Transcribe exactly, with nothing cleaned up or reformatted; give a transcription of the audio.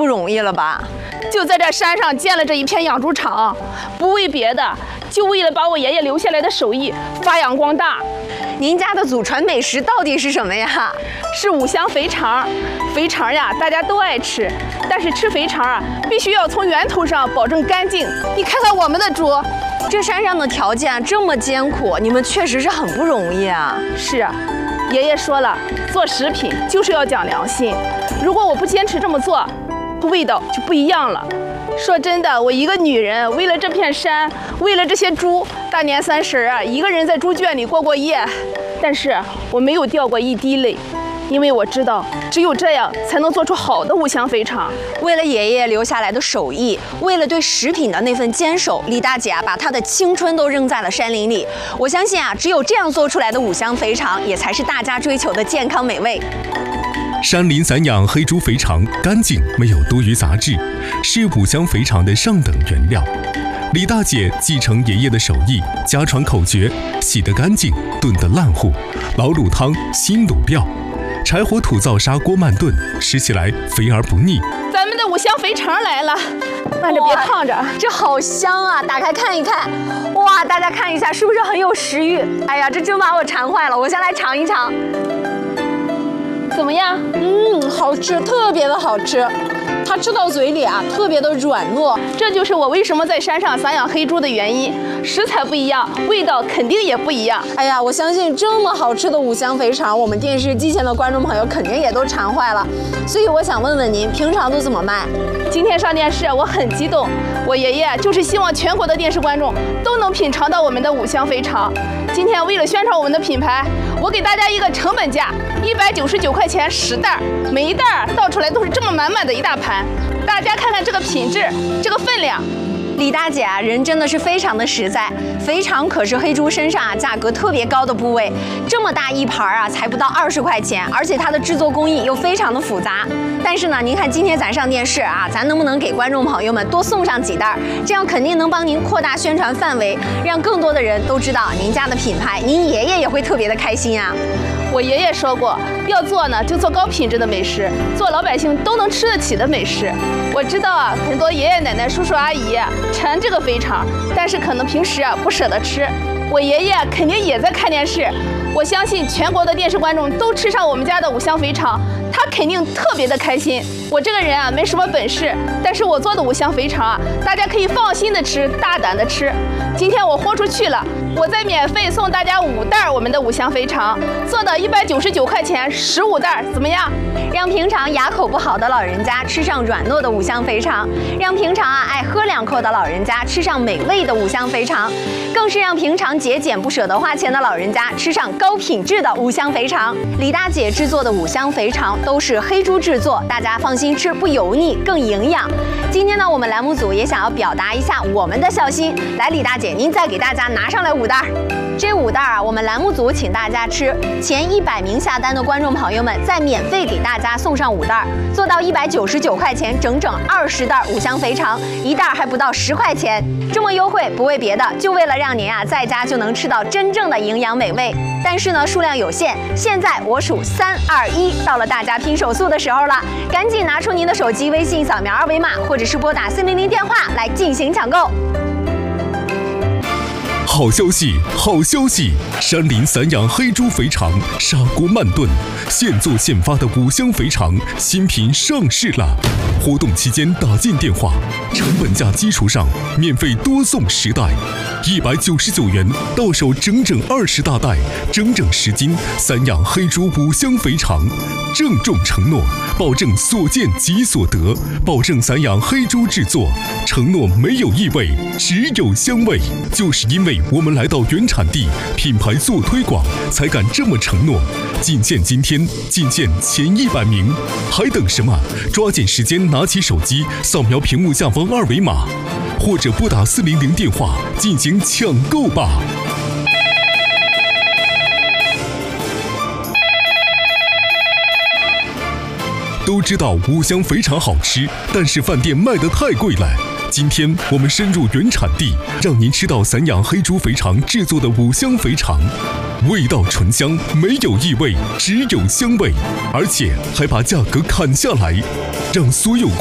不容易了吧？ 就在这山上建了这一片养猪场，不为别的，就为了把我爷爷留下来的手艺发扬光大。 您家的祖传美食到底是什么呀？ 是五香肥肠。肥肠呀，大家都爱吃，但是吃肥肠啊，必须要从源头上保证干净。你看看我们的猪， 这山上的条件这么艰苦，你们确实是很不容易啊。 是啊，爷爷说了，做食品就是要讲良心。如果我不坚持这么做，味道就不一样了。说真的，我一个女人，为了这片山，为了这些猪，大年三十啊，一个人在猪圈里过过夜，但是我没有掉过一滴泪。因为我知道，只有这样才能做出好的五香肥肠。 为了爷爷留下来的手艺，为了对食品的那份坚守，李大姐啊，把她的青春都扔在了山林里。我相信啊，只有这样做出来的五香肥肠，也才是大家追求的健康美味。 山林散养黑猪肥肠，干净没有多余杂质，是五香肥肠的上等原料。李大姐继承爷爷的手艺，家传口诀：洗得干净，炖得烂糊，老卤汤，新卤料。柴火土灶砂锅慢炖，吃起来肥而不腻。 咱们的五香肥肠来了，慢着别烫着， 这好香啊！打开看一看，哇，大家看一下，是不是很有食欲？哎呀，这真把我馋坏了，我先来尝一尝。 怎么样？ 嗯，好吃，特别的好吃。它吃到嘴里啊，特别的软糯。 这就是我为什么在山上散养黑猪的原因。食材不一样，味道肯定也不一样。 哎呀，我相信这么好吃的五香肥肠，我们电视机前的观众朋友肯定也都馋坏了。所以我想问问您，平常都怎么卖？ 今天上电视，我很激动。我爷爷就是希望全国的电视观众都能品尝到我们的五香肥肠。今天为了宣传我们的品牌，我给大家一个成本价，一百九十九块钱十袋，每一袋倒出来都是这么满满的一大盘。大家看看这个品质，这个分量。 李大姐啊，人真的是非常的实在。肥肠可是黑猪身上啊价格特别高的部位，这么大一盘啊，才不到二十块钱，而且它的制作工艺又非常的复杂。但是呢，您看今天咱上电视啊，咱能不能给观众朋友们多送上几袋？这样肯定能帮您扩大宣传范围，让更多的人都知道您家的品牌，您爷爷也会特别的开心啊。 我爷爷说过，要做呢就做高品质的美食，做老百姓都能吃得起的美食。我知道啊，很多爷爷奶奶、叔叔阿姨馋这个肥肠，但是可能平时啊不舍得吃。我爷爷肯定也在看电视，我相信全国的电视观众都吃上我们家的五香肥肠，他肯定特别的开心。我这个人啊没什么本事，但是我做的五香肥肠啊，大家可以放心的吃，大胆的吃。今天我豁出去了，我再免费送大家五袋我们的五香肥肠，做到一百九十九块钱十五袋，怎么样？ 让平常牙口不好的老人家吃上软糯的五香肥肠，让平常啊爱喝两口的老人家吃上美味的五香肥肠，更是让平常节俭不舍得花钱的老人家吃上高品质的五香肥肠。李大姐制作的五香肥肠都是黑猪制作，大家放心吃，不油腻，更营养。今天呢，我们栏目组也想要表达一下我们的孝心。来，李大姐，您再给大家拿上来五袋。这五袋啊，我们栏目组请大家吃，前一百名下单的观众朋友们再免费给大家送上五袋，做到一百九十九块钱，整整二十袋五香肥肠，一袋还不到十块钱，这么优惠不为别的，就为了让您啊在家就能吃到真正的营养美味。但是呢，数量有限，现在我数三二一，到了大家拼手速的时候了，赶紧拿出您的手机，微信扫描二维码，或者是拨打四零零电话来进行抢购。 好消息，好消息！山林散养黑猪肥肠，砂锅慢炖，现做现发的五香肥肠新品上市了。活动期间打进电话，成本价基础上免费多送十袋，一百九十九元到手整整二十大袋，整整十斤散养黑猪五香肥肠。郑重承诺，保证所见即所得，保证散养黑猪制作，承诺没有异味，只有香味。就是因为我们来到原产地，品牌做推广，才敢这么承诺。仅限今天，仅限前一百名，还等什么？抓紧时间，拿起手机，扫描屏幕下方二维码，或者拨打四零零电话进行抢购吧。都知道五香肥肠好吃，但是饭店卖得太贵了。今天我们深入原产地，让您吃到散养黑猪肥肠制作的五香肥肠，味道醇香，没有异味，只有香味，而且还把价格砍下来，让所有